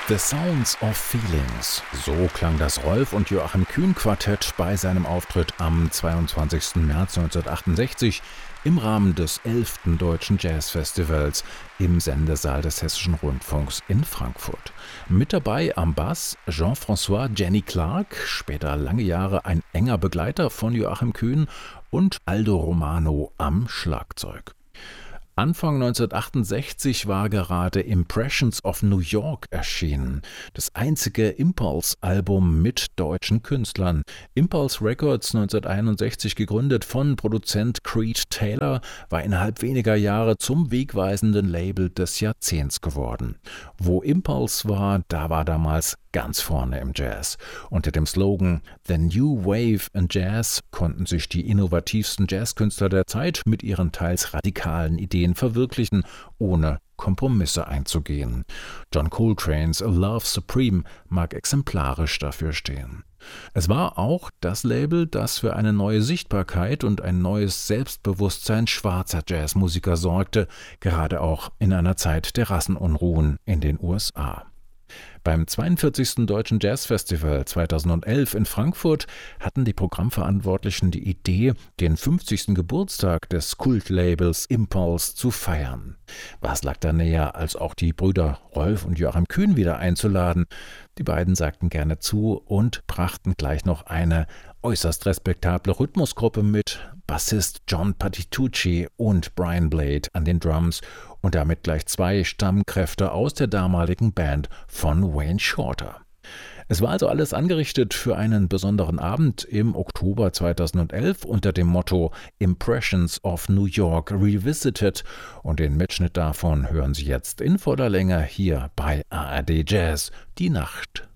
The Sounds of Feelings. So klang das Rolf und Joachim Kühn Quartett bei seinem Auftritt am 22. März 1968 im Rahmen des 11. Deutschen Jazzfestivals im Sendesaal des Hessischen Rundfunks in Frankfurt. Mit dabei am Bass Jean-François Jenny Clark, später lange Jahre ein enger Begleiter von Joachim Kühn, und Aldo Romano am Schlagzeug. Anfang 1968 war gerade Impressions of New York erschienen, das einzige Impulse-Album mit deutschen Künstlern. Impulse Records, 1961 gegründet von Produzent Creed Taylor, war innerhalb weniger Jahre zum wegweisenden Label des Jahrzehnts geworden. Wo Impulse war, da war damals ganz vorne im Jazz. Unter dem Slogan The New Wave in Jazz konnten sich die innovativsten Jazzkünstler der Zeit mit ihren teils radikalen Ideen verwirklichen, ohne Kompromisse einzugehen. John Coltrane's A Love Supreme mag exemplarisch dafür stehen. Es war auch das Label, das für eine neue Sichtbarkeit und ein neues Selbstbewusstsein schwarzer Jazzmusiker sorgte, gerade auch in einer Zeit der Rassenunruhen in den USA. Beim 42. Deutschen Jazzfestival 2011 in Frankfurt hatten die Programmverantwortlichen die Idee, den 50. Geburtstag des Kultlabels Impulse zu feiern. Was lag da näher, als auch die Brüder Rolf und Joachim Kühn wieder einzuladen? Die beiden sagten gerne zu und brachten gleich noch eine äußerst respektable Rhythmusgruppe mit, Bassist John Patitucci und Brian Blade an den Drums und damit gleich zwei Stammkräfte aus der damaligen Band von Wayne Shorter. Es war also alles angerichtet für einen besonderen Abend im Oktober 2011 unter dem Motto Impressions of New York Revisited, und den Mitschnitt davon hören Sie jetzt in voller Länge hier bei ARD Jazz, die Nacht.